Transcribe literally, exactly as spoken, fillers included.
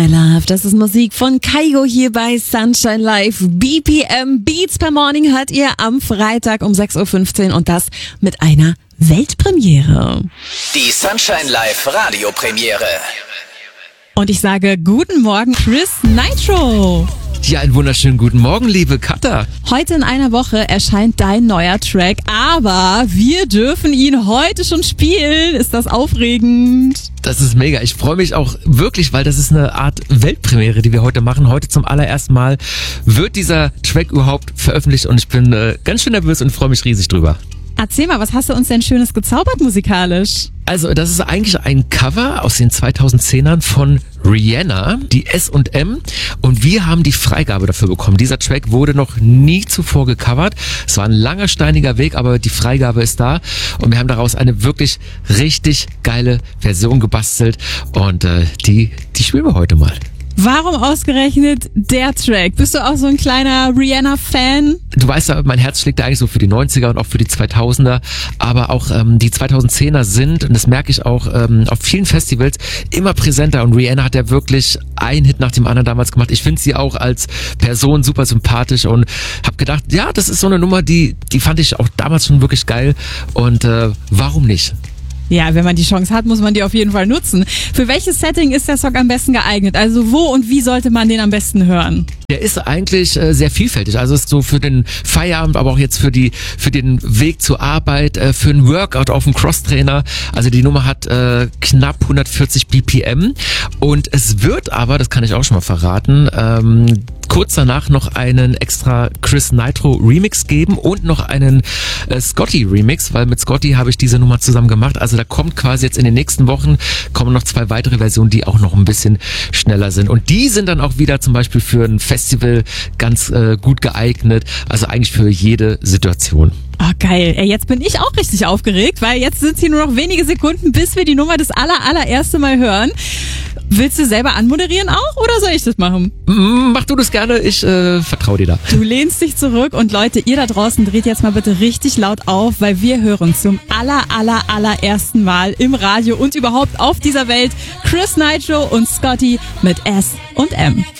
I love, das ist Musik von Kygo hier bei Sunshine Live. B P M Beats per Morning hört ihr am Freitag um sechs Uhr fünfzehn und das mit einer Weltpremiere. Die Sunshine Live Radiopremiere. Und ich sage guten Morgen Chris Nitro. Ja, einen wunderschönen guten Morgen, liebe Katha. Heute in einer Woche erscheint dein neuer Track, aber wir dürfen ihn heute schon spielen. Ist das aufregend? Das ist mega. Ich freue mich auch wirklich, weil das ist eine Art Weltpremiere, die wir heute machen. Heute zum allerersten Mal wird dieser Track überhaupt veröffentlicht und ich bin äh, ganz schön nervös und freue mich riesig drüber. Erzähl mal, was hast du uns denn Schönes gezaubert musikalisch? Also, das ist eigentlich ein Cover aus den zweitausendzehnern von Rihanna, die S und M. Und wir haben die Freigabe dafür bekommen. Dieser Track wurde noch nie zuvor gecovert. Es war ein langer, steiniger Weg, aber die Freigabe ist da. Und wir haben daraus eine wirklich richtig geile Version gebastelt. Und äh, die, die spielen wir heute mal. Warum ausgerechnet der Track? Bist du auch so ein kleiner Rihanna-Fan? Du weißt ja, mein Herz schlägt ja eigentlich so für die neunziger und auch für die zweitausender, aber auch ähm, die zweitausendzehner sind, und das merke ich auch ähm, auf vielen Festivals, immer präsenter, und Rihanna hat ja wirklich einen Hit nach dem anderen damals gemacht. Ich finde sie auch als Person super sympathisch und habe gedacht, ja, das ist so eine Nummer, die die fand ich auch damals schon wirklich geil, und äh, warum nicht? Ja, wenn man die Chance hat, muss man die auf jeden Fall nutzen. Für welches Setting ist der Song am besten geeignet? Also wo und wie sollte man den am besten hören? Der ist eigentlich äh, sehr vielfältig. Also ist so für den Feierabend, aber auch jetzt für die für den Weg zur Arbeit, äh, für einen Workout auf dem Crosstrainer. Also die Nummer hat äh, knapp hundertvierzig B P M und es wird aber, das kann ich auch schon mal verraten, ähm, kurz danach noch einen extra Chris Nitro Remix geben und noch einen äh, Scotty Remix, weil mit Scotty habe ich diese Nummer zusammen gemacht. Also da kommt quasi jetzt in den nächsten Wochen kommen noch zwei weitere Versionen, die auch noch ein bisschen schneller sind. Und die sind dann auch wieder zum Beispiel für ein Festival ganz äh, gut geeignet. Also eigentlich für jede Situation. Oh, geil. Ey, jetzt bin ich auch richtig aufgeregt, weil jetzt sind es hier nur noch wenige Sekunden, bis wir die Nummer das aller, allererste Mal hören. Willst du selber anmoderieren auch oder soll ich das machen? Mach du das gerne, ich äh, vertraue dir da. Du lehnst dich zurück und Leute, ihr da draußen dreht jetzt mal bitte richtig laut auf, weil wir hören zum aller, aller, allerersten Mal im Radio und überhaupt auf dieser Welt Chris Nitro und Scotty mit S und M.